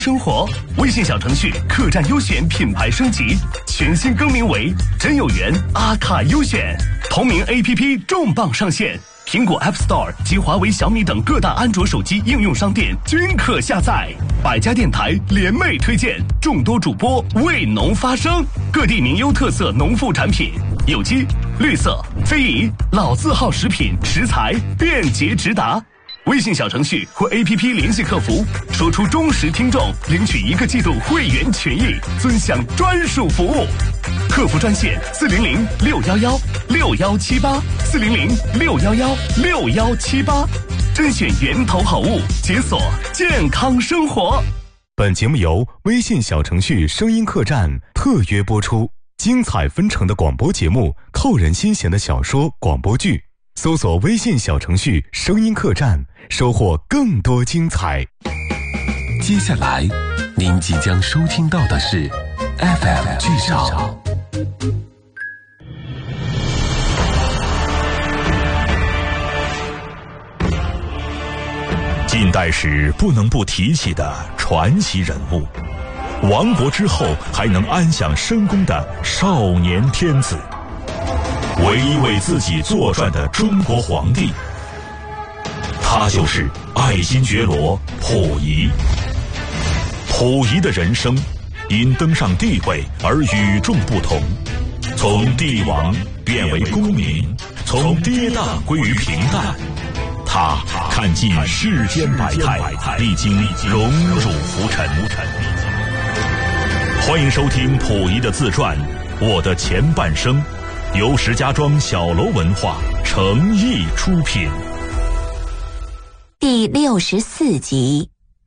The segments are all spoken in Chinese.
生活微信小程序客栈优选品牌升级，全新更名为真有缘阿卡优选，同名 APP 重磅上线，苹果 App Store 及华为、小米等各大安卓手机应用商店均可下载。百家电台联袂推荐，众多主播为农发声，各地名优特色农副产品，有机、绿色、非遗、老字号食品食材便捷直达。微信小程序或 APP 联系客服，说出忠实听众，领取1个季度会员权益，尊享专属服务。客服专线400-611-6178，400-611-6178，甄选源头好物，解锁健康生活。 本节目由微信小程序声音客栈特约播出，精彩纷呈的广播节目，扣人心弦的小说广播剧。搜索微信小程序声音客栈，收获更多精彩。 接下来您即将收听到的是 FM 剧场。 近代史不能不提起的传奇人物，亡国之后还能安享深宫的少年天子，唯一为自己作传的中国皇帝，他就是爱新觉罗溥仪。溥仪的人生因登上帝位而与众不同，从帝王变为公民，从跌宕归于平淡。他看尽世间百态，历经荣辱浮沉。欢迎收听溥仪的自传《我的前半生》，由石家庄小楼文化诚意出品。 第64集。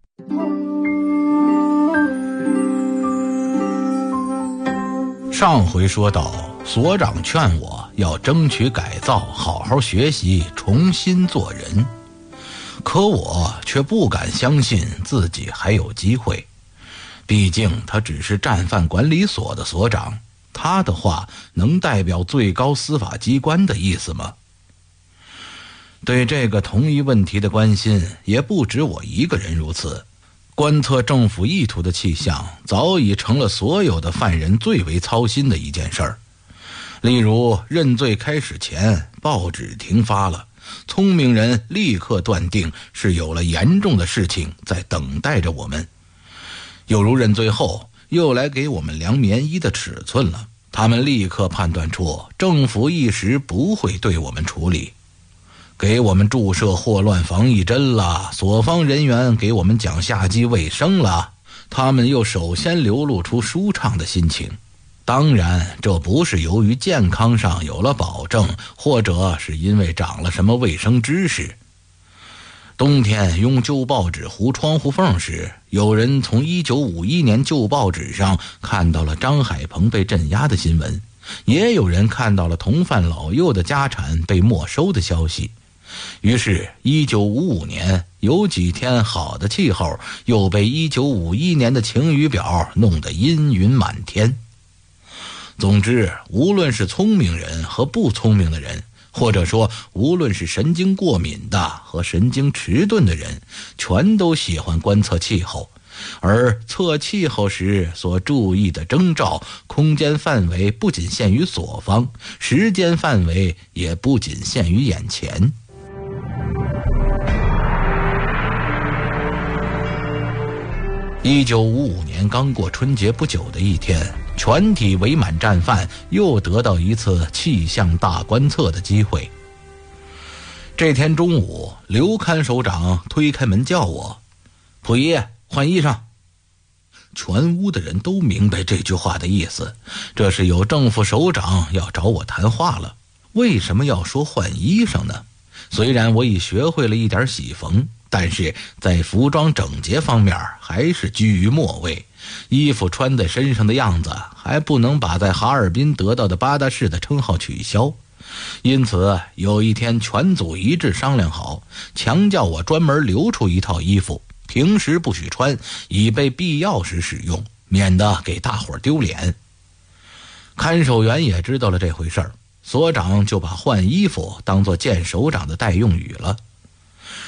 上回说到，所长劝我要争取改造，好好学习，重新做人。可我却不敢相信自己还有机会，毕竟他只是战犯管理所的所长，他的话能代表最高司法机关的意思吗？对这个同一问题的关心也不止我一个人如此。观测政府意图的气象早已成了所有的犯人最为操心的一件事儿。例如认罪开始前，报纸停发了，聪明人立刻断定是有了严重的事情在等待着我们。又如认罪后又来给我们量棉衣的尺寸了，他们立刻判断出政府一时不会对我们处理，给我们注射霍乱防疫针了，所方人员给我们讲夏季卫生了，他们又首先流露出舒畅的心情。当然这不是由于健康上有了保证，或者是因为长了什么卫生知识。冬天用旧报纸糊窗户缝时，有人从1951年旧报纸上看到了张海鹏被镇压的新闻，也有人看到了同犯老幼的家产被没收的消息。于是1955年有几天好的气候又被1951年的晴雨表弄得阴云满天。总之，无论是聪明人和不聪明的人，或者说无论是神经过敏的和神经迟钝的人，全都喜欢观测气候。而测气候时所注意的征兆，空间范围不仅限于所方，时间范围也不仅限于眼前。1955年刚过春节不久的一天，全体伪满战犯又得到一次气象大观测的机会。这天中午，刘看守长推开门叫我：“溥仪，换衣裳。”全屋的人都明白这句话的意思，这是有政府首长要找我谈话了。为什么要说换衣裳呢？虽然我已学会了一点洗缝，但是在服装整洁方面还是居于末位，衣服穿在身上的样子还不能把在哈尔滨得到的八大士的称号取消。因此有一天全组一致商量好，强叫我专门留出一套衣服，平时不许穿，以备必要时使用，免得给大伙丢脸。看守员也知道了这回事儿，所长就把换衣服当作见首长的代用语了。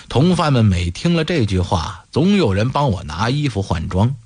同犯们每听了这句话，总有人帮我拿衣服换装。